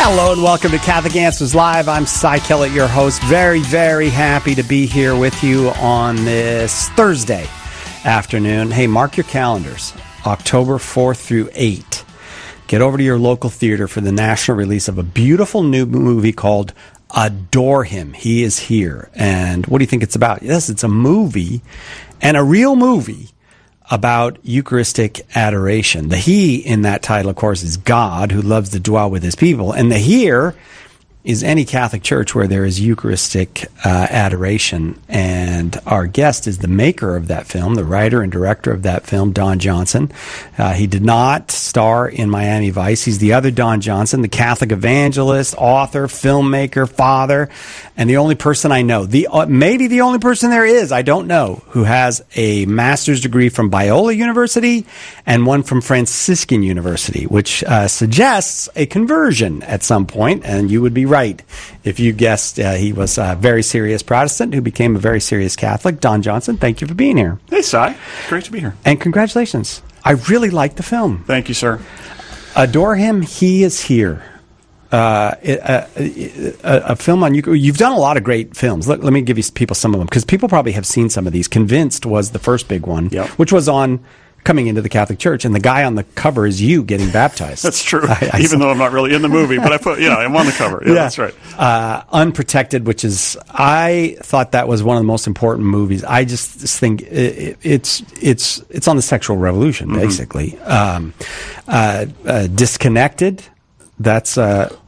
Hello and welcome to Catholic Answers Live. I'm Cy Kellett, your host. Very, very happy to be here with you on this Thursday afternoon. Hey, mark your calendars. October 4th through 8th. Get over to your local theater for the national release of a beautiful new movie called Adore Him. He is here. And what do you think it's about? Yes, it's a movie, and a real movie, about Eucharistic adoration. The he in that title, of course, is God, who loves to dwell with his people. And the here is any Catholic church where there is Eucharistic adoration. And our guest is the maker of that film, the writer and director of that film, Don Johnson. He did not star in Miami Vice. He's the other Don Johnson, the Catholic evangelist, author, filmmaker, father, and the only person I know, maybe the only person there is, I don't know, who has a master's degree from Biola University and one from Franciscan University, which suggests a conversion at some point, and you would be right if you guessed he was a very serious Protestant who became a very serious Catholic. Don Johnson, thank you for being here. Hey, Cy. Great to be here. And congratulations. I really like the film. Thank you, sir. Adore Him, He is Here. A film on you. You've done a lot of great films. Let me give you people some of them, because people probably have seen some of these. Convinced was the first big one, yep, which was on coming into the Catholic Church, and the guy on the cover is you getting baptized. That's true. Even though I'm not really in the movie, but I'm on the cover. Yeah, that's right. Unprotected, which is, I thought that was one of the most important movies. I just think it's on the sexual revolution, basically. Disconnected. That's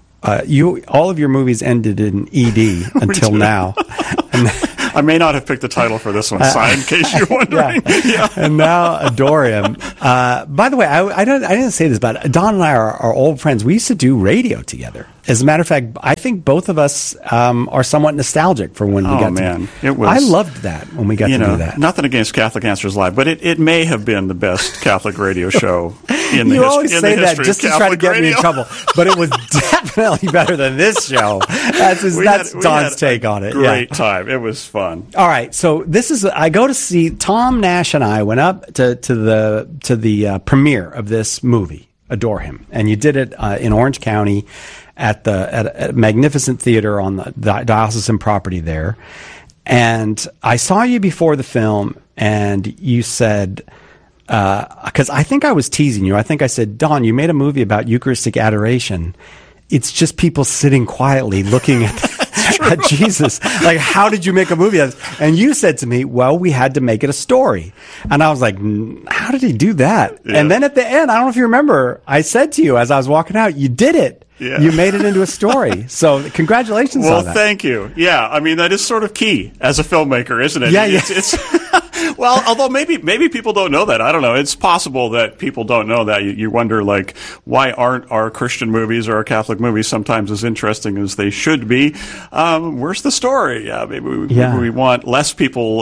all of your movies ended in ED until now. I may not have picked the title for this one, Cy, in case you're wondering. Yeah. And now Adore Him. By the way, I didn't say this, but Don and I are old friends. We used to do radio together. As a matter of fact, I think both of us are somewhat nostalgic for when we got to. It was. I loved that when we got to do that. Nothing against Catholic Answers Live, but it may have been the best Catholic radio show in the history. You always say that just to try to get me in trouble, but it was definitely better than this show. That's Don's take on it. Great time. It was fun. All right, so this is. I go to see Tom Nash and I went up to the premiere of this movie, Adore Him, and you did it in Orange County at a magnificent theater on the diocesan property there. And I saw you before the film, and you said, because I think I was teasing you. I think I said, Don, you made a movie about Eucharistic adoration. It's just people sitting quietly looking at Jesus. Like, how did you make a movie? And you said to me, well, we had to make it a story. And I was like, how did he do that? Yeah. And then at the end, I don't know if you remember, I said to you as I was walking out, you did it. Yeah. You made it into a story. So congratulations on that. Well, thank you. Yeah, I mean, that is sort of key as a filmmaker, isn't it? Yeah, it's well, although maybe people don't know that. I don't know. It's possible that people don't know that. You wonder, like, why aren't our Christian movies or our Catholic movies sometimes as interesting as they should be? Where's the story? Maybe we want less people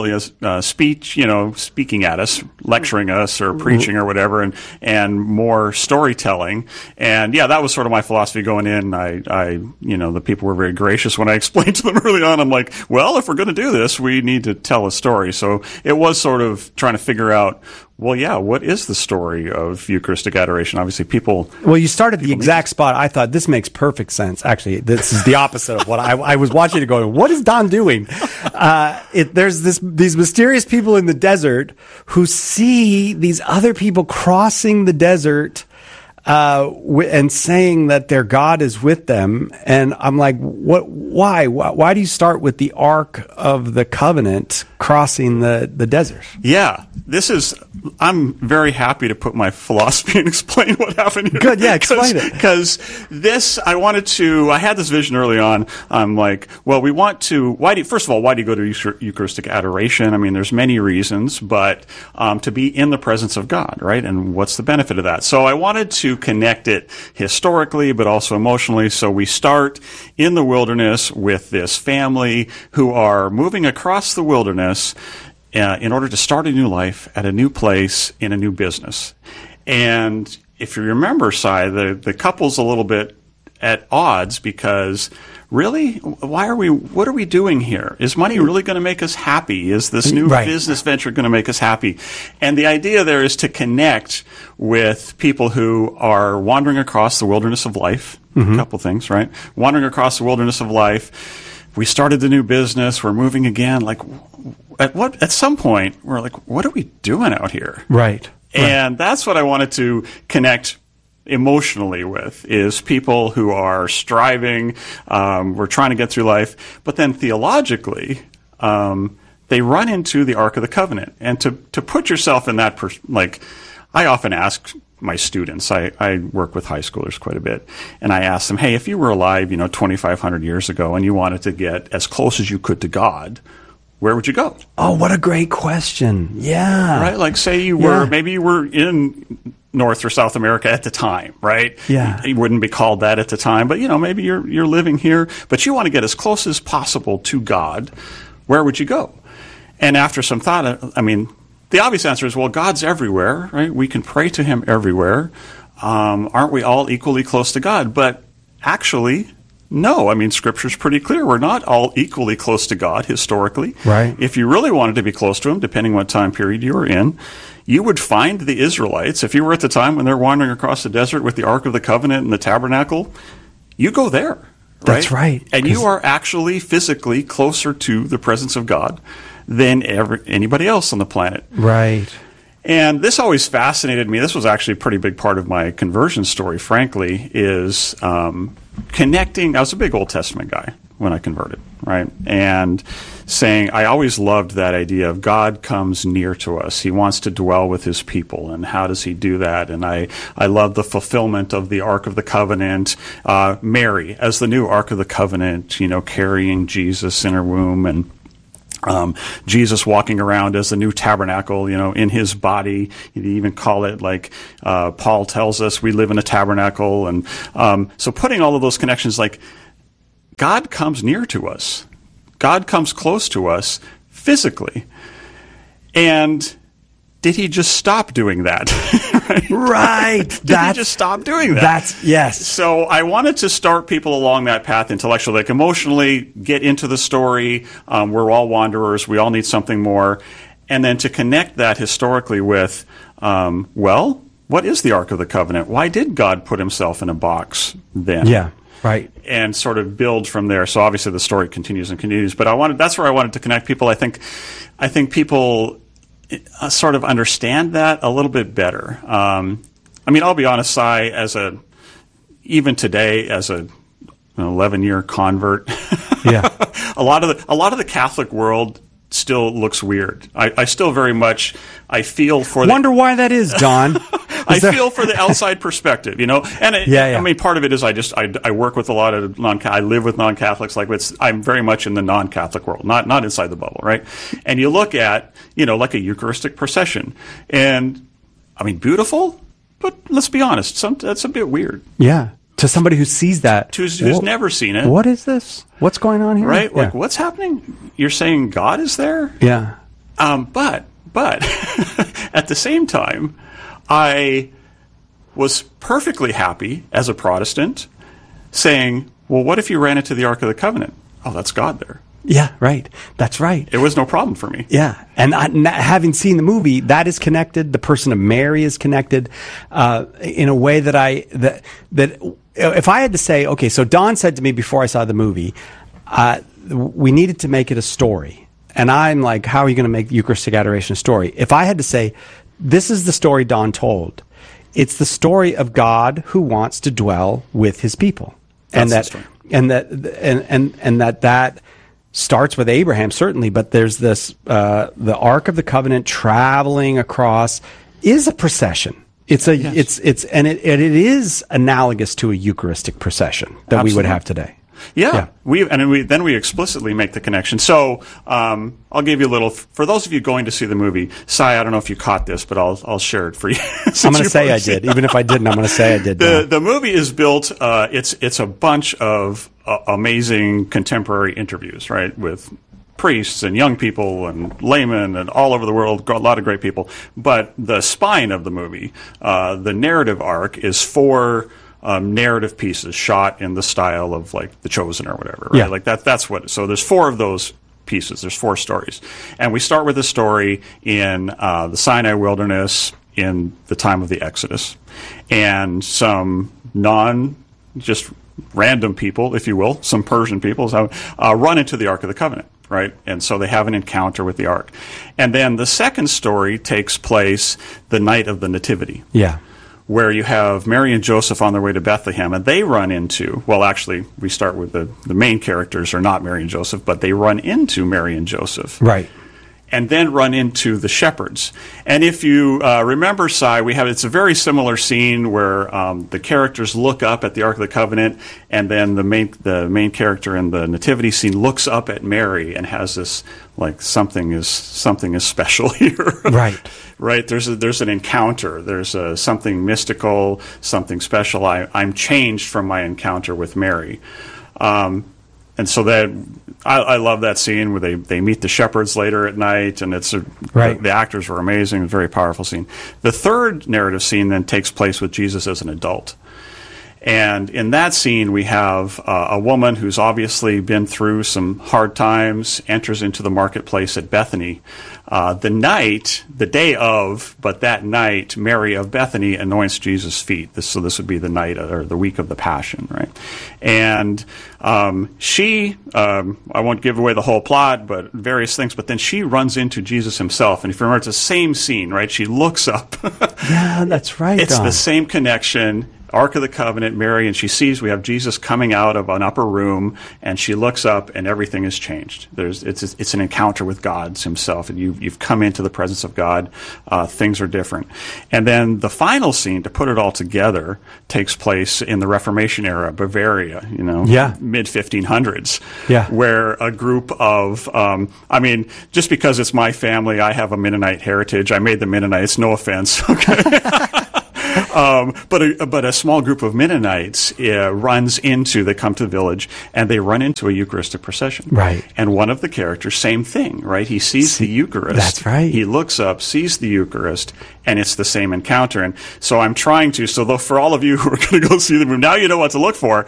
speaking at us, lecturing us, or preaching or whatever, and more storytelling. And yeah, that was sort of my philosophy going in. The people were very gracious when I explained to them early on. I'm like, well, if we're going to do this, we need to tell a story. So it was sort of trying to figure out, well, yeah, what is the story of Eucharistic adoration? Obviously, people... Well, you started the exact spot. I thought, this makes perfect sense. Actually, this is the opposite of what I was watching it going, what is Don doing? There's these mysterious people in the desert who see these other people crossing the desert and saying that their God is with them. And I'm like, what? Why? Why do you start with the Ark of the Covenant crossing the desert? Yeah, I'm very happy to put my philosophy and explain what happened here. Good, yeah, explain it. Because I had this vision early on. I'm like, well, first of all, why do you go to Eucharistic adoration? I mean, there's many reasons, but to be in the presence of God, right? And what's the benefit of that? So I wanted to connect it historically, but also emotionally. So we start in the wilderness with this family who are moving across the wilderness in order to start a new life at a new place in a new business. And if you remember, Cy, the couple's a little bit at odds because really? What are we doing here? Is money really going to make us happy? Is this new business venture going to make us happy? And the idea there is to connect with people who are wandering across the wilderness of life. A couple things, right? Wandering across the wilderness of life. We started the new business. We're moving again. Like, at some point, we're like, what are we doing out here? Right. And that's what I wanted to connect emotionally with, is people who are striving, we're trying to get through life, but then theologically, they run into the Ark of the Covenant. And to put yourself in that, I often ask my students, I work with high schoolers quite a bit, and I ask them, hey, if you were alive, 2,500 years ago, and you wanted to get as close as you could to God, where would you go? Oh, what a great question. Yeah. Right? Like, say maybe you were in North or South America at the time, right? Yeah. You wouldn't be called that at the time, but, maybe you're living here, but you want to get as close as possible to God. Where would you go? And after some thought, the obvious answer is, well, God's everywhere, right? We can pray to him everywhere. Aren't we all equally close to God? But actually, no. Scripture's pretty clear. We're not all equally close to God historically. Right. If you really wanted to be close to him, depending what time period you were in, you would find the Israelites. If you were at the time when they're wandering across the desert with the Ark of the Covenant and the tabernacle, you go there. Right? That's right. And you are actually physically closer to the presence of God than anybody else on the planet. Right. And this always fascinated me. This was actually a pretty big part of my conversion story, frankly, is connecting. I was a big Old Testament guy when I converted, right? And saying, I always loved that idea of God comes near to us. He wants to dwell with his people. And how does he do that? And I love the fulfillment of the Ark of the Covenant, Mary as the new Ark of the Covenant, carrying Jesus in her womb, and Jesus walking around as the new tabernacle, in his body. You even call it, like Paul tells us, we live in a tabernacle. And so putting all of those connections, like God comes near to us. God comes close to us physically. And did he just stop doing that? Right. Did he just stop doing that? Yes. So I wanted to start people along that path intellectually, like emotionally, get into the story. We're all wanderers. We all need something more. And then to connect that historically with, what is the Ark of the Covenant? Why did God put himself in a box then? Yeah. Right. And sort of build from there. So obviously the story continues and continues. But that's where I wanted to connect people. I think people sort of understand that a little bit better. I'll be honest, Si, even today as an 11-year convert, yeah, a lot of the Catholic world still looks weird. I still very much, I feel for wonder why that is, Don. I feel for the outside perspective, and part of it is I work with a lot of I live with non-Catholics. I'm very much in the non-Catholic world, not inside the bubble, right? And you look at, like a Eucharistic procession, and beautiful, but let's be honest, that's a bit weird. Yeah. To somebody who sees that. Who's never seen it. What is this? What's going on here? Right? Yeah. Like, what's happening? You're saying God is there? Yeah. But at the same time, I was perfectly happy as a Protestant saying, well, what if you ran into the Ark of the Covenant? Oh, that's God there. Yeah, right. That's right. It was no problem for me. Yeah. And having seen the movie, that is connected. The person of Mary is connected in a way that if I had to say, okay, so Don said to me before I saw the movie, we needed to make it a story. And I'm like, how are you going to make the Eucharistic Adoration a story? If I had to say, this is the story Don told, it's the story of God who wants to dwell with his people. That's the story. And that starts with Abraham, certainly, but there's this, the Ark of the Covenant traveling across is a procession. It is analogous to a Eucharistic procession that Absolutely. We would have today. Yeah. We explicitly make the connection. So I'll give you a little. For those of you going to see the movie, Si, I don't know if you caught this, but I'll share it for you. I'm going to say I did, even if I didn't. I'm going to say I did. The movie is built. It's a bunch of amazing contemporary interviews, right, with priests and young people and laymen and all over the world, a lot of great people. But the spine of the movie, the narrative arc, is 4 narrative pieces shot in the style of like The Chosen or whatever, right? Yeah. Like that's what. So there's 4 of those pieces. There's 4 stories, and we start with a story in the Sinai wilderness in the time of the Exodus, and some just random people, if you will, some Persian people, run into the Ark of the Covenant, right? And so they have an encounter with the Ark. And then the second story takes place the night of the Nativity. Yeah. Where you have Mary and Joseph on their way to Bethlehem, and they run into, well, actually, we start with the main characters are not Mary and Joseph, but they run into Mary and Joseph. Right. And then run into the shepherds. And if you remember, Cy, it's a very similar scene where the characters look up at the Ark of the Covenant, and then the main character in the nativity scene looks up at Mary and has this like something is special here. Right. Right. There's an encounter. There's something mystical, something special. I'm changed from my encounter with Mary. And so I love that scene where they meet the shepherds later at night, and the actors were amazing. A very powerful scene. The third narrative scene then takes place with Jesus as an adult. And in that scene, we have a woman who's obviously been through some hard times, enters into the marketplace at Bethany. The day of, but that night, Mary of Bethany anoints Jesus' feet. This would be the night or the week of the Passion, right? And she, I won't give away the whole plot, but various things, but then she runs into Jesus himself. And if you remember, it's the same scene, right? She looks up. Yeah, that's right. It's the same connection. Ark of the Covenant, Mary, and she sees we have Jesus coming out of an upper room, and she looks up, and everything has changed. It's an encounter with God himself, and you've come into the presence of God. Things are different. And then the final scene, to put it all together, takes place in the Reformation era, Bavaria, mid-1500s, where a group of, just because it's my family, I have a Mennonite heritage. I made the Mennonites, no offense, okay? But a small group of Mennonites they come to the village, and they run into a Eucharistic procession. Right. And one of the characters, same thing, right? He sees the Eucharist. That's right. He looks up, sees the Eucharist, and it's the same encounter. And so I'm trying to, for all of you who are going to go see the movie, now you know what to look for.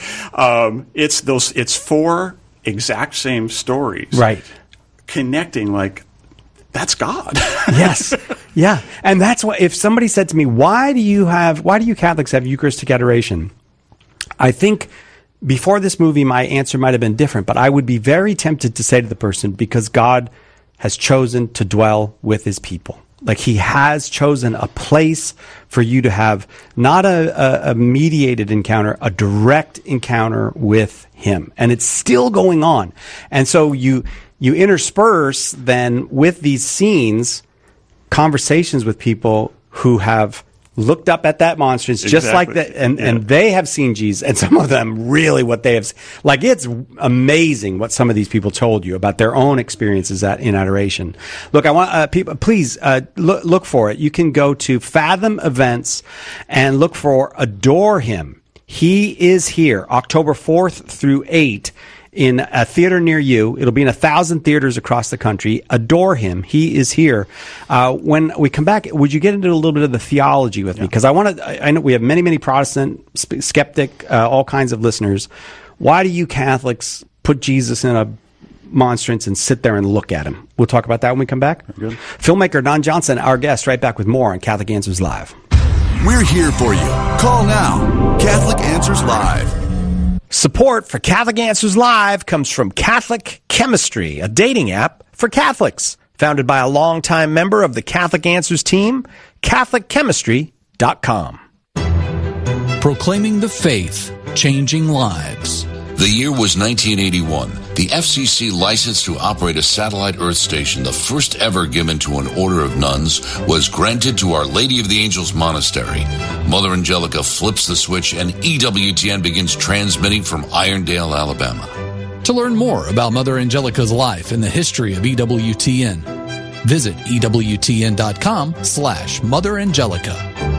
It's 4 exact same stories. Right. Connecting like, that's God. Yes. Yeah. And that's why, if somebody said to me, why do you Catholics have Eucharistic adoration? I think before this movie, my answer might have been different, but I would be very tempted to say to the person, because God has chosen to dwell with his people. Like, he has chosen a place for you to have not a mediated encounter, a direct encounter with him. And it's still going on. And so you intersperse then with these scenes conversations with people who have looked up at that monstrance just like that, and they have seen Jesus, and some of them really what they have, like, it's amazing what some of these people told you about their own experiences in adoration. Look, I want people, please look for it. You can go to Fathom Events and look for Adore Him. He is here October 4th through 8th. In a theater near you. It'll be in 1,000 theaters across the country. Adore him. He is here. When we come back, would you get into a little bit of the theology with me? Because I know we have many, many Protestant, skeptic, all kinds of listeners. Why do you Catholics put Jesus in a monstrance and sit there and look at him? We'll talk about that when we come back. Good. Filmmaker Don Johnson, our guest, right back with more on Catholic Answers Live. We're here for you. Call now. Catholic Answers Live. Support for Catholic Answers Live comes from Catholic Chemistry, a dating app for Catholics. Founded by a longtime member of the Catholic Answers team, CatholicChemistry.com. Proclaiming the faith, changing lives. The year was 1981. The FCC license to operate a satellite Earth station, the first ever given to an order of nuns, was granted to Our Lady of the Angels Monastery. Mother Angelica flips the switch and EWTN begins transmitting from Irondale, Alabama. To learn more about Mother Angelica's life and the history of EWTN, visit EWTN.com/Mother Angelica.